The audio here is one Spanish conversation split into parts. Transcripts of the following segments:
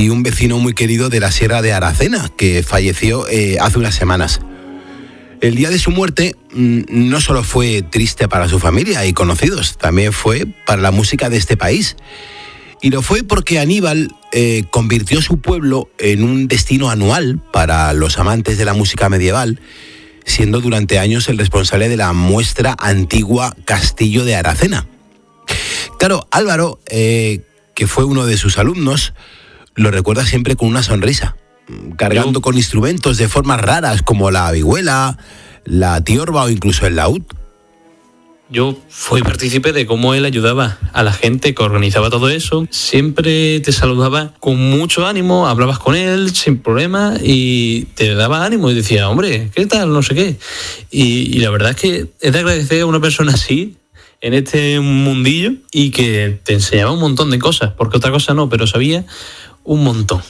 y un vecino muy querido de la Sierra de Aracena, que falleció hace unas semanas. El día de su muerte no solo fue triste para su familia y conocidos, también fue para la música de este país. Y lo fue porque Aníbal convirtió su pueblo en un destino anual para los amantes de la música medieval, siendo durante años el responsable de la muestra antigua Castillo de Aracena. Claro, Álvaro, que fue uno de sus alumnos, lo recuerda siempre con una sonrisa, cargando con instrumentos de formas raras como la vihuela, la tiorba o incluso el laúd. Yo fui partícipe de cómo él ayudaba a la gente que organizaba todo eso. Siempre te saludaba con mucho ánimo, hablabas con él sin problema y te daba ánimo y decía, hombre, ¿qué tal? No sé qué. Y la verdad es que es de agradecer a una persona así en este mundillo y que te enseñaba un montón de cosas, porque otra cosa no, pero sabía un montón.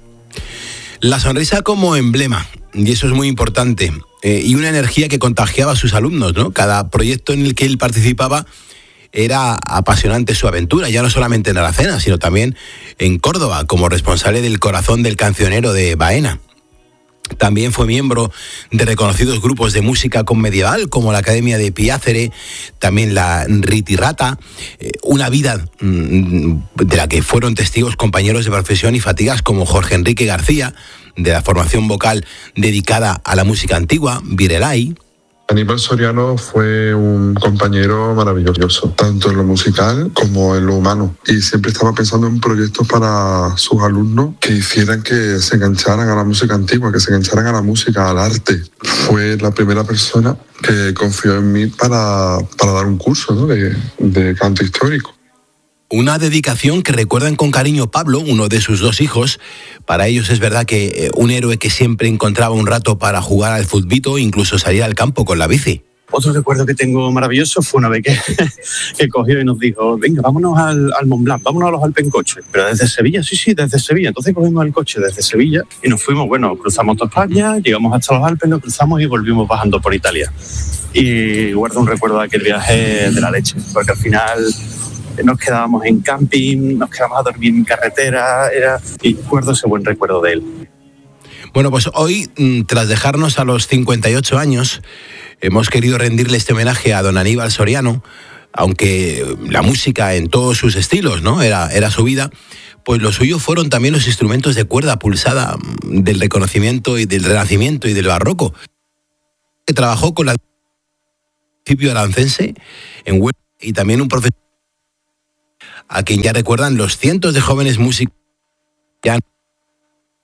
La sonrisa como emblema, y eso es muy importante, y una energía que contagiaba a sus alumnos, ¿no? Cada proyecto en el que él participaba era apasionante su aventura, ya no solamente en Aracena, sino también en Córdoba, como responsable del Corazón del Cancionero de Baena. También fue miembro de reconocidos grupos de música con medieval, como la Academia de Piácere, también la Ritirrata, una vida de la que fueron testigos compañeros de profesión y fatigas como Jorge Enrique García, de la formación vocal dedicada a la música antigua, Virelai. Aníbal Soriano fue un compañero maravilloso, tanto en lo musical como en lo humano. Y siempre estaba pensando en proyectos para sus alumnos que hicieran que se engancharan a la música antigua, que se engancharan a la música, al arte. Fue la primera persona que confió en mí para dar un curso, ¿no?, de canto histórico. Una dedicación que recuerdan con cariño Pablo, uno de sus dos hijos. Para ellos es verdad que un héroe que siempre encontraba un rato para jugar al futbito, incluso salir al campo con la bici. Otro recuerdo que tengo maravilloso fue una vez que cogió y nos dijo, venga, vámonos al Mont Blanc, vámonos a los Alpes en coche. Pero desde Sevilla, sí, desde Sevilla. Entonces cogimos el coche desde Sevilla y nos fuimos, cruzamos toda España, llegamos hasta los Alpes, nos cruzamos y volvimos bajando por Italia. Y guardo un recuerdo de aquel viaje de la leche, porque al final nos quedábamos en camping, nos quedábamos a dormir en carretera, y guardo ese buen recuerdo de él. Bueno, pues hoy, tras dejarnos a los 58 años, hemos querido rendirle este homenaje a don Aníbal Soriano, aunque la música en todos sus estilos, ¿no?, era su vida, pues lo suyo fueron también los instrumentos de cuerda pulsada del reconocimiento y del Renacimiento y del Barroco. Que trabajó con la municipio arancense en Huelva y también un profesor a quien ya recuerdan los cientos de jóvenes músicos que han